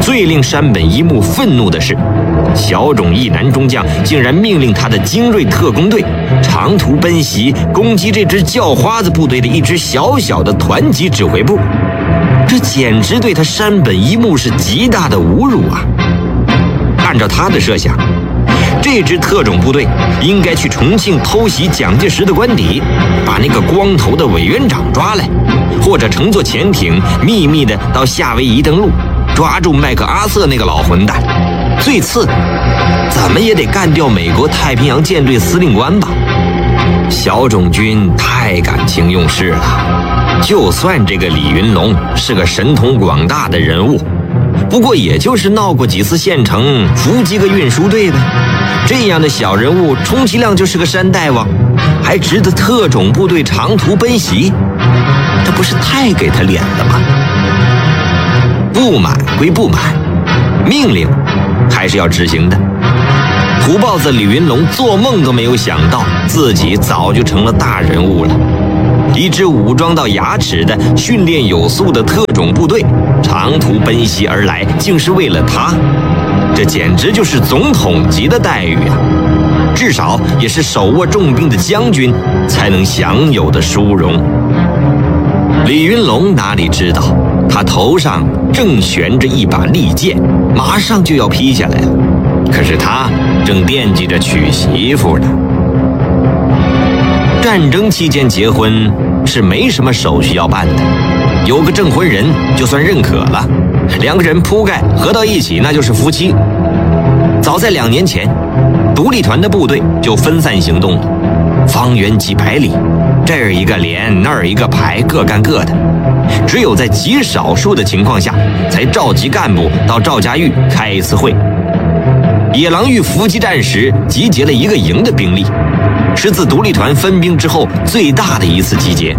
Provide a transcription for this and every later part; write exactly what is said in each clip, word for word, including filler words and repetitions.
最令山本一木愤怒的是，小冢义男中将竟然命令他的精锐特工队长途奔袭攻击这支叫花子部队的一支小小的团级指挥部，这简直对他山本一木是极大的侮辱啊！按照他的设想，这支特种部队应该去重庆偷袭蒋介石的官邸，把那个光头的委员长抓来，或者乘坐潜艇秘密的到夏威夷登陆，抓住麦克阿瑟那个老混蛋，最次怎么也得干掉美国太平洋舰队司令官吧。小冢军太感情用事了，就算这个李云龙是个神通广大的人物，不过也就是闹过几次县城，伏击个运输队呗。这样的小人物充其量就是个山大王，还值得特种部队长途奔袭？这不是太给他脸了吗？不满归不满，命令还是要执行的。土豹子李云龙做梦都没有想到，自己早就成了大人物了。一支武装到牙齿的、训练有素的特种部队长途奔袭而来，竟是为了他，这简直就是总统级的待遇啊！至少也是手握重兵的将军才能享有的殊荣。李云龙哪里知道，他头上正悬着一把利剑，马上就要劈下来了。可是他正惦记着娶媳妇呢。战争期间结婚是没什么手续要办的，有个证婚人就算认可了，两个人铺盖合到一起，那就是夫妻。早在两年前，独立团的部队就分散行动了，方圆几百里，这儿一个连，那儿一个排，各干各的。只有在极少数的情况下，才召集干部到赵家峪开一次会。野狼峪伏击战时集结了一个营的兵力，是自独立团分兵之后最大的一次集结。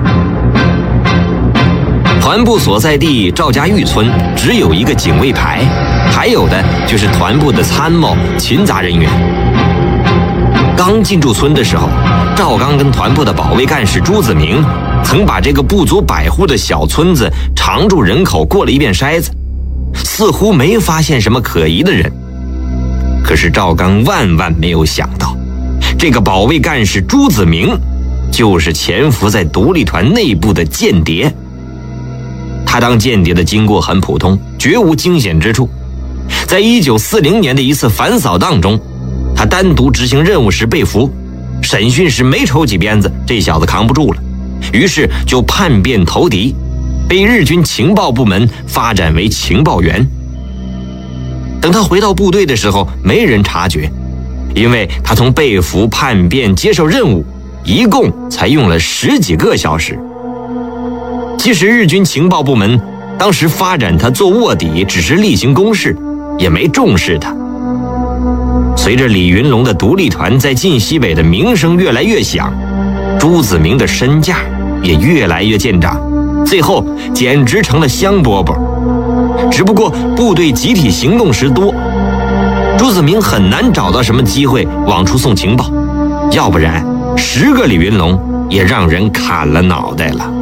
团部所在地赵家峪村只有一个警卫排，还有的就是团部的参谋、勤杂人员。刚进驻村的时候，赵刚跟团部的保卫干事朱子明曾把这个不足百户的小村子常住人口过了一遍筛子，似乎没发现什么可疑的人。可是赵刚万万没有想到，这个保卫干事朱子明就是潜伏在独立团内部的间谍。他当间谍的经过很普通，绝无惊险之处。在一九四零年的一次反扫荡中，他单独执行任务时被俘，审讯时没抽几鞭子，这小子扛不住了，于是就叛变投敌，被日军情报部门发展为情报员。等他回到部队的时候，没人察觉，因为他从被俘、叛变、接受任务，一共才用了十几个小时。即使日军情报部门当时发展他做卧底只是例行公事，也没重视他。随着李云龙的独立团在晋西北的名声越来越响，朱子明的身价也越来越见长，最后简直成了香饽饽。只不过部队集体行动时多，朱子明很难找到什么机会往出送情报，要不然十个李云龙也让人砍了脑袋了。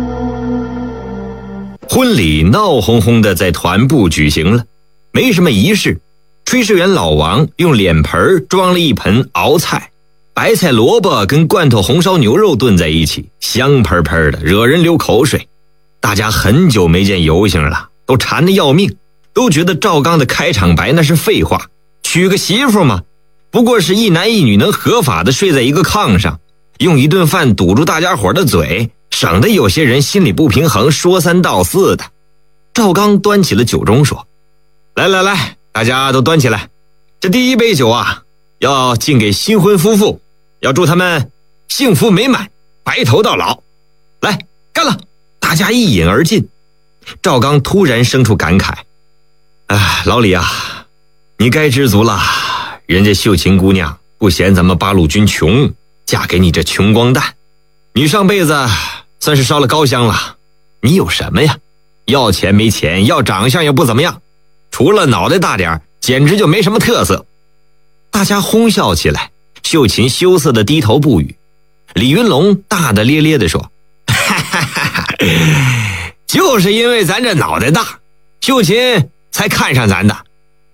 婚礼闹哄哄的在团部举行了，没什么仪式。炊事员老王用脸盆装了一盆熬菜，白菜萝卜跟罐头红烧牛肉炖在一起，香喷喷的，惹人流口水。大家很久没见油星了，都馋得要命，都觉得赵刚的开场白那是废话，娶个媳妇嘛，不过是一男一女能合法的睡在一个炕上，用一顿饭堵住大家伙的嘴，省得有些人心里不平衡，说三道四的。赵刚端起了酒盅说：“来来来，大家都端起来，这第一杯酒啊，要敬给新婚夫妇，要祝他们幸福美满，白头到老。来，干了！”大家一饮而尽。赵刚突然生出感慨：“哎，老李啊，你该知足了，人家秀琴姑娘不嫌咱们八路军穷，嫁给你这穷光蛋，你上辈子算是烧了高香了。你有什么呀？要钱没钱，要长相也不怎么样，除了脑袋大点，简直就没什么特色。”大家哄笑起来，秀琴羞涩的低头不语。李云龙大大咧咧地说：“哈哈哈哈，就是因为咱这脑袋大，秀琴才看上咱的，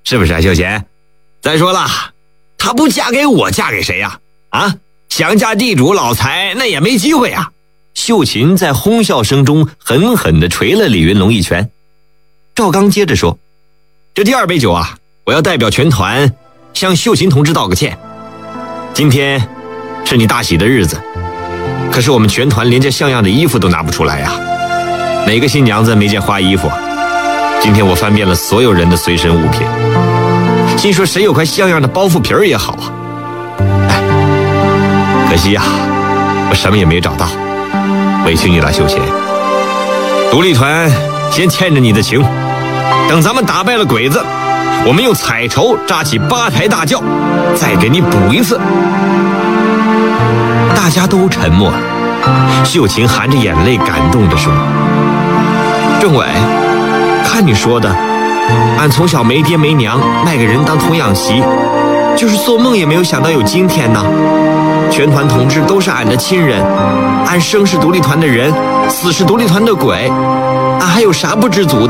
是不是啊，秀琴？再说了，她不嫁给我，嫁给谁呀？啊，想嫁地主老财，那也没机会啊！秀琴在哄笑声中狠狠地捶了李云龙一拳。赵刚接着说：“这第二杯酒啊，我要代表全团向秀琴同志道个歉。今天是你大喜的日子，可是我们全团连件像样的衣服都拿不出来呀、啊，哪个新娘子没件花衣服？今天我翻遍了所有人的随身物品，心说谁有块像样的包袱皮儿也好啊。哎，可惜呀、啊，我什么也没找到，委屈你了，秀琴。独立团先欠着你的情，等咱们打败了鬼子，我们用彩绸扎起八抬大轿，再给你补一次。”大家都沉默了。秀琴含着眼泪感动地说：“政委，看你说的，俺从小没爹没娘，卖个人当童养媳，就是做梦也没有想到有今天呢。全团同志都是俺的亲人，俺生是独立团的人，死是独立团的鬼，俺还有啥不知足的？”